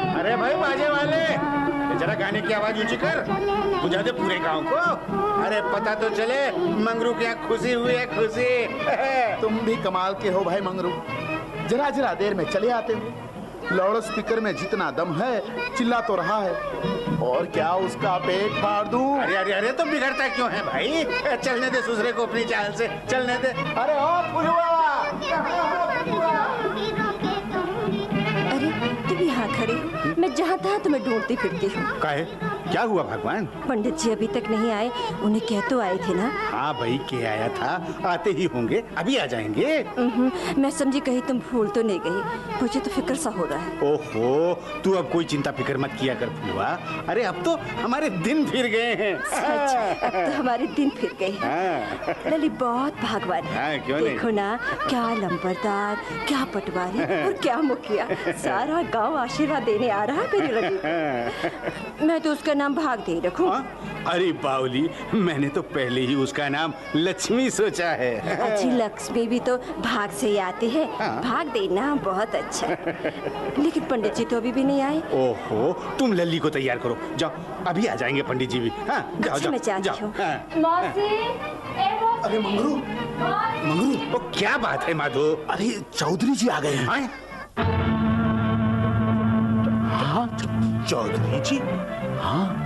अरे भाई बाजे वाले, जरा गाने की आवाज ऊंची कर, बुझा दे पूरे गांव को। अरे पता तो चले मंगरू की यहाँ खुशी हुई है, खुशी। तुम भी कमाल के हो भाई मंगरू, जरा जरा देर में चले आते हो। लाउड स्पीकर में जितना दम है चिल्ला तो रहा है, और क्या उसका पेट फाड़ दूं? अरे अरे अरे तुम बिगड़ता क्यों है भाई? चलने दे दूसरे को अपनी चाल से, चलने दे। अरे ओ फुलवा, अरे तुम यहाँ खड़े हो, मैं जहाँ तहाँ तुम्हें ढूंढती फिरती हूँ। काहे? क्या हुआ भगवान? पंडित जी अभी तक नहीं आए, उन्हें कह तो आए थे ना? हाँ भाई, के आया था, आते ही होंगे, अभी आ जाएंगे। मैं समझी कहीं तुम भूल तो नहीं गई, मुझे तो फिक्र सा हो रहा है। ओहो, तू अब कोई चिंता फिक्र मत किया कर फुलवा। अरे अब तो हमारे दिन फिर गए हैं। सच, अब तो हमारे दिन फिर गए हैं। लली बहुत भागवान है। क्यों नहीं? देखो ना, क्या लंबरदार, क्या पटवारी और क्या मुखिया, सारा गांव आशीर्वाद देने आ रहा है मेरी लली को। मैं तो उसका नाम भाग दे रखूं। अरे बावली, मैंने तो पहले ही उसका नाम लक्ष्मी सोचा है। अच्छी लक्ष्मी भी तो भाग से ही आती है। भाग देना बहुत अच्छा। लेकिन पंडित जी तो अभी भी नहीं आए। ओहो, तुम लल्ली को तैयार करो, जाओ, अभी आ जाएंगे पंडित जी भी। हाँ, जाओ अच्छा, मैं जाओ जाती हूँ। मौसी, अरे मंगरू, मंगरू, ओ, क्या बात है माधो? अरे चौधरी जी आ गए हैं। हाँ, चौधरी जी? हाँ।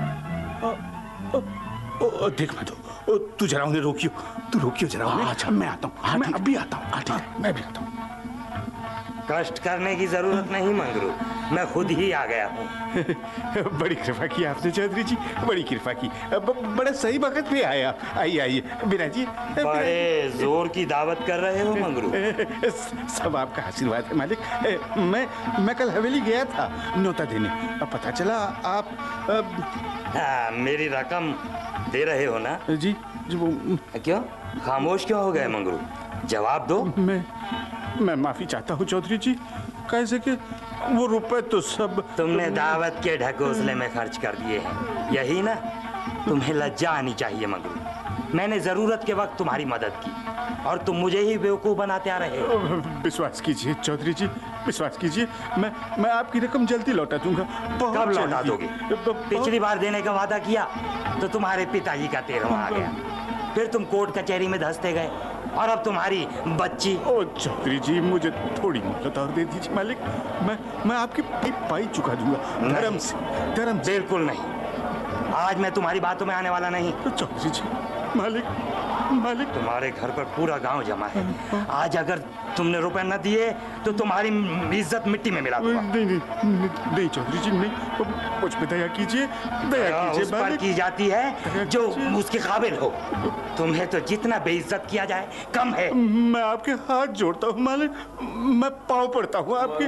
देख माधो, तू जरा उन्हें रोकियो, तू रोकियो जरा उन्हें। अच्छा, मैं आता हूँ, मैं अभी आता हूँ। मैं भी आता हूँ। कष्ट करने की जरूरत नहीं मंगरू, मैं खुद ही आ गया हूँ। बड़ी कृपा की आपने चौधरी जी, बड़ी कृपा की। बड़ा सही वक्त पे आए आप। आइए आइए बिना जी। बड़े जोर की दावत कर रहे हो मंगरू। सब आपका आशीर्वाद है मालिक। मैं कल हवेली गया था न्योता देने, अब पता चला आप मेरी रकम दे रहे हो ना? जी वो क्यों खामोश क्यों हो गए मंगरू? जवाब दो। मैं माफी चाहता हूँ चौधरी जी, कैसे कि वो रुपए तो सब तुमने दावत के ढकोसले में खर्च कर दिए हैं, यही ना? तुम्हें लज्जा आनी चाहिए मंगरू। मैंने जरूरत के वक्त तुम्हारी मदद की और तुम मुझे ही बेवकूफ बनाते आ रहे हो। विश्वास कीजिए चौधरी जी, विश्वास कीजिए, मैं आपकी रकम जल्दी लौटा दूंगा। कब लौटा दोगे? पिछली बार देने का वादा किया तो तुम्हारे पिताजी का 13वां आ गया, फिर तुम कोर्ट कचहरी में धंसते गए, और अब तुम्हारी बच्ची। ओ चौधरी जी, मुझे थोड़ी मोहलत और दे दीजिए मालिक, मैं आपकी पाई चुका दूंगा धर्म से। बिल्कुल नहीं, आज मैं तुम्हारी बातों में आने वाला नहीं। चौधरी जी, मालिक तुम्हारे घर पर पूरा गांव जमा है, आज अगर तुमने रुपए न दिए तो तुम्हारी इज्जत मिट्टी में मिला दूंगा। नहीं चौधरी जी, नहीं, मुझ पे दया कीजिए, दया कीजिए। उस पर की जाती है जो उसके काबिल हो। तुम्हें तो जितना बेइज्जत किया जाए कम है। मैं आपके हाथ जोड़ता हूँ मालिक, मैं पाँव पड़ता हूँ आपके।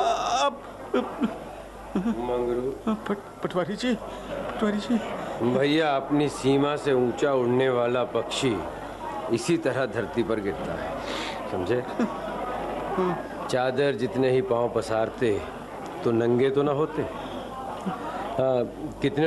मंगरू, पटवारी जी भैया, अपनी सीमा से ऊंचा उड़ने वाला पक्षी इसी तरह धरती पर गिरता है, समझे? चादर जितने ही पांव पसारते तो नंगे तो ना होते। कितने